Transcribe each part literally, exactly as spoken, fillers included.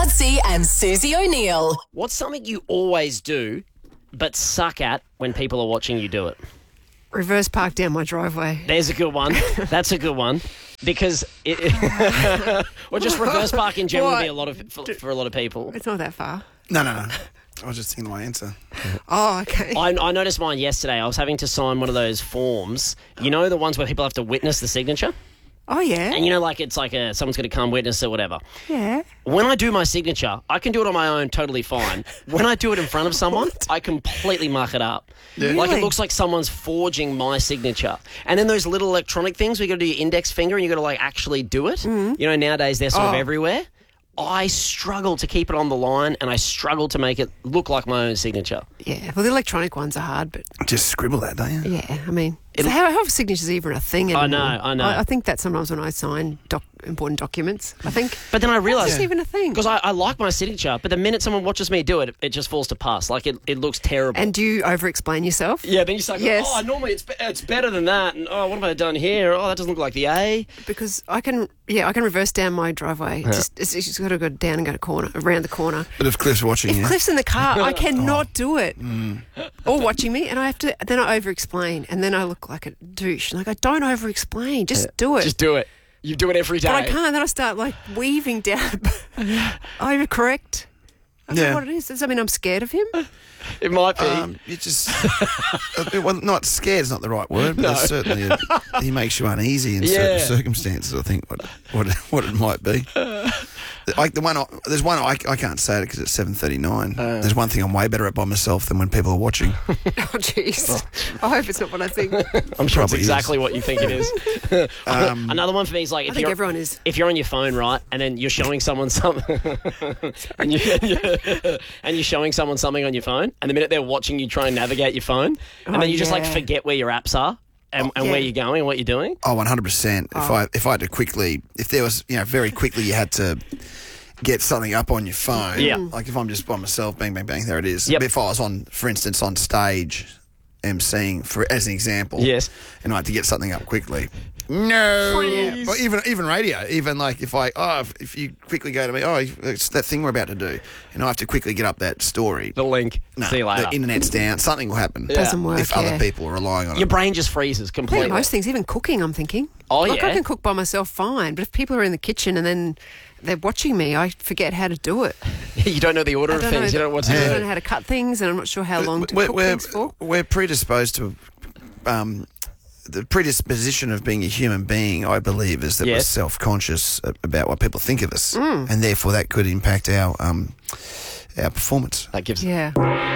Lutzi and Susie O'Neill. What's something you always do but suck at when people are watching you do it? Reverse park down my driveway. There's a good one. That's a good one. Because it, or just reverse park in general would be a lot of for, for a lot of people. It's not that far. No, no, no. I was just thinking my answer. Oh, okay. I, I noticed mine yesterday. I was having to sign one of those forms. You know the ones where people have to witness the signature? Oh, yeah. And you know, like it's like a, someone's going to come witness it, whatever. Yeah. When I do my signature, I can do it on my own totally fine. When I do it in front of someone, I completely muck it up. Yeah. Like it Really? looks like someone's forging my signature. And then those little electronic things where you got to do your index finger and you got to like actually do it. You know, nowadays they're sort of Oh. everywhere. I struggle to keep it on the line and I struggle to make it look like my own signature. Yeah. Well, the electronic ones are hard, but Just scribble that, don't you? yeah, I mean, so how, how are signatures even a thing anymore? I know, I know. I, I think that sometimes when I sign doc, important documents, I think, But then I how's realised... this even a thing? Because I, I like my signature, but the minute someone watches me do it, it just falls to pus. Like, it, it looks terrible. And do you over-explain yourself? yeah, then you say, Yes. oh, normally it's, be- it's better than that. And, oh, what have I done here? Oh, that doesn't look like the A. Because I can, yeah, I can reverse down my driveway. Just, it's, it's just got to go down and go to corner, around the corner. But if Cliff's watching If you, Cliff's in the car, I Oh. cannot do it. Mm. Or watching me, and I have to. Then I over-explain, and then I look like a douche. Like I don't over-explain, just do it. Just do it. You do it every day. but I can't. Then I start like weaving down. Overcorrect. I don't Yeah. know what it is. Does that mean I'm scared of him? It might be. um, you just well, not scared is not the right word, but it's certainly a, he makes you uneasy in Yeah. certain circumstances. I think what what it, what it might be. Like the one, I, there's one I, I can't say it because it's seven thirty nine. Uh. There's one thing I'm way better at by myself than when people are watching. Oh, jeez. I hope it's not what I think. I I'm sure it's probably exactly what you think it is. Um, Another one for me is like if think you're everyone is. if you're on your phone, right, and then you're showing someone something, and, you, and you're showing someone something on your phone, and the minute they're watching you try and navigate your phone, and Oh, then you just like yeah. forget where your apps are and, and Yeah. where you're going and what you're doing. Oh, one hundred percent. If Oh. I if I had to quickly, if there was, you know, very quickly you had to get something up on your phone. Yeah. Like if I'm just by myself, bang, bang, bang, there it is. Yep. If I was on, for instance, on stage, emceeing, for as an example. Yes. And I had to get something up quickly. No. Please. Or even even radio. Even like if I, oh, if, if you quickly go to me, oh, it's that thing we're about to do. And I have to quickly get up that story. The link. No, See you later. the internet's down. Something will happen. Doesn't work. If yeah. other people are relying on Your it. brain just freezes I think completely. most things, even cooking, I'm thinking. Oh, like yeah? I can cook by myself fine, but if people are in the kitchen and then they're watching me, I forget how to do it. You don't know the order I of don't things. know, You don't know what to I do. don't know how to cut things, and I'm not sure how long to we're, cook we're, things for. we're predisposed to um, the predisposition of being a human being, I believe, is that we're Yes. self-conscious about what people think of us, Mm. and therefore that could impact our um, our performance. That gives Yeah.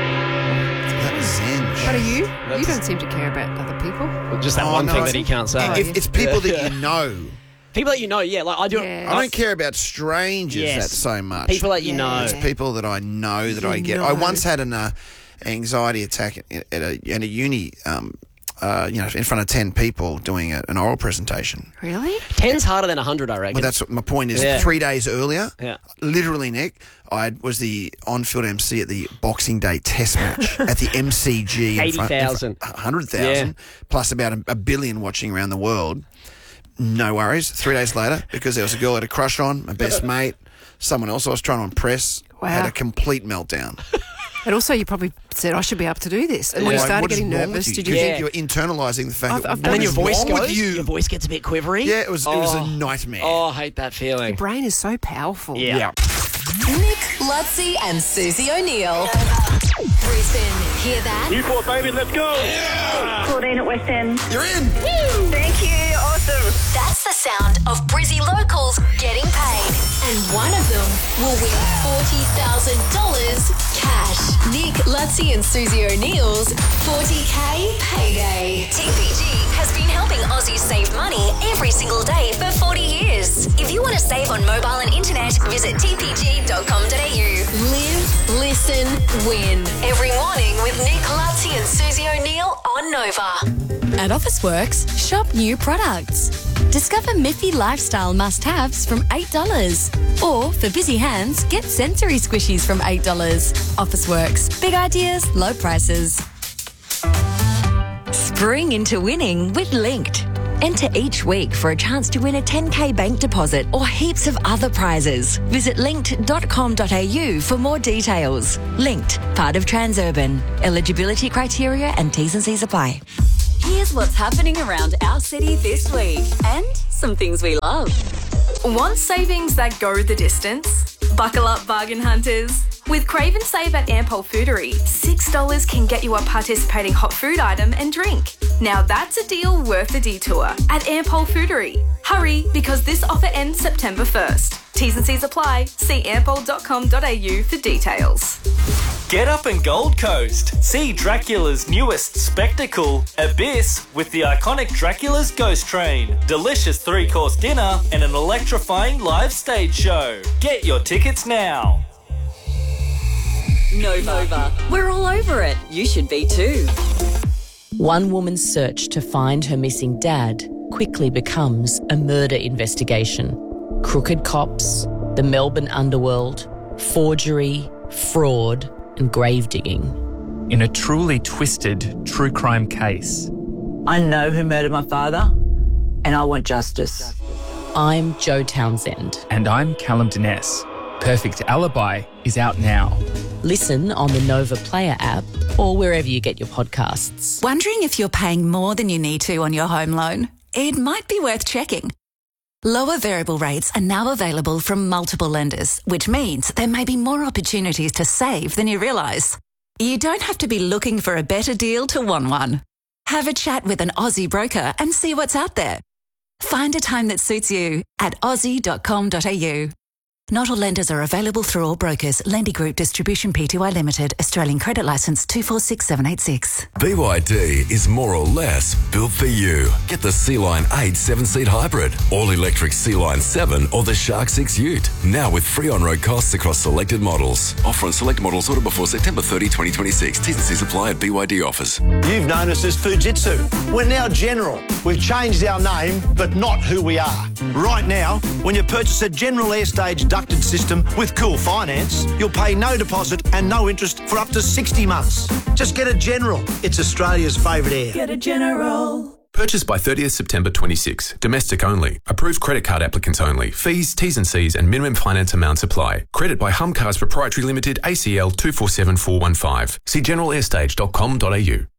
That was zen. But are you? You That's- don't seem to care about other people. just that Oh, one no, thing I that he think- can't say. If it's people that you know, People that you know, yeah, like I do. Yeah. I don't care about strangers Yes. that so much. People that you Yeah. know. It's people that I know that You I get. know. I once had an uh, anxiety attack at, at a, at a uni, um, uh, you know, in front of ten people doing a, an oral presentation. Really? Ten's harder than a hundred, I reckon. But that's what my point is. Yeah. Three days earlier, Yeah. literally, Nick, I was the on-field M C at the Boxing Day Test match at the M C G. eighty thousand. one hundred thousand, plus about a, a billion watching around the world. No worries. Three days later, because there was a girl I had a crush on, my best mate, someone else I was trying to impress, Wow. had a complete meltdown. And also, you probably said, I should be able to do this. And when you Like, started what is getting wrong nervous, with did you? you Do you Yeah. think you're internalising the fact I've- that I've what done and then your is voice wrong goes. with you? Your voice gets a bit quivery. Yeah, it was. It was Oh. a nightmare. Oh, I hate that feeling. Your brain is so powerful. Yeah. Nick, Lutzi and Susie O'Neill. Brisbane, hear that? Newport, baby, let's go. Claudine at West End. You're in. Thank you. Awesome. That's the sound of Brizzy locals getting paid. And one of them will win forty thousand dollars cash. Nick, Lutzi and Susie O'Neill's forty K payday. T P G has been helping Aussies save money every single day for forty years. If you want to save on mobile and internet, visit t p g dot com dot a u. Live, listen, win. Every morning with Nick, Lutzi and Susie O'Neill on Nova. At Officeworks, shop new products. Discover Miffy lifestyle must-haves from eight dollars. Or, for busy hands, get sensory squishies from eight dollars. Officeworks. Big ideas, low prices. Spring into winning with Linked. Enter each week for a chance to win a ten K bank deposit or heaps of other prizes. Visit linked dot com dot a u for more details. Linked, part of Transurban. Eligibility criteria and T's and C's apply. Here's what's happening around our city this week and some things we love. Want savings that go the distance? Buckle up, bargain hunters. With Crave and Save at Ampol Foodery, six dollars can get you a participating hot food item and drink. Now that's a deal worth the detour at Ampol Foodery. Hurry, because this offer ends September first. T's and C's apply. See ampol dot com dot a u for details. Get up in Gold Coast. See Dracula's newest spectacle, Abyss, with the iconic Dracula's Ghost Train, delicious three-course dinner, and an electrifying live stage show. Get your tickets now. Nova. We're all over it. You should be too. One woman's search to find her missing dad quickly becomes a murder investigation. Crooked cops, the Melbourne underworld, forgery, fraud, and grave digging. In a truly twisted true crime case. I know who murdered my father, and I want justice. I'm Joe Townsend. And I'm Callum Dines. Perfect Alibi is out now. Listen on the Nova Player app or wherever you get your podcasts. Wondering if you're paying more than you need to on your home loan? It might be worth checking. Lower variable rates are now available from multiple lenders, which means there may be more opportunities to save than you realise. You don't have to be looking for a better deal to want one. Have a chat with an Aussie broker and see what's out there. Find a time that suits you at aussie dot com dot a u. Not all lenders are available through all brokers. Lendy Group Distribution Pty Limited. Australian Credit Licence two four six seven eight six. B Y D is more or less built for you. Get the Sea-Line eight seven-seat hybrid, all-electric Sea-Line seven or the Shark six Ute. Now with free on-road costs across selected models. Offer on select models order before September thirtieth, twenty twenty-six. T's and C's apply at B Y D offers. You've known us as Fujitsu. We're now General. We've changed our name, but not who we are. Right now, when you purchase a General Airstage ducted system with Cool Finance, you'll pay no deposit and no interest for up to sixty months. Just get a General. It's Australia's favourite air. Get a General. Purchased by thirtieth September twenty-six. Domestic only. Approved credit card applicants only. Fees, T's and C's and minimum finance amounts apply. Credit by Hum Cars Proprietary Limited, A C L two four seven four one five. See general airstage dot com dot a u.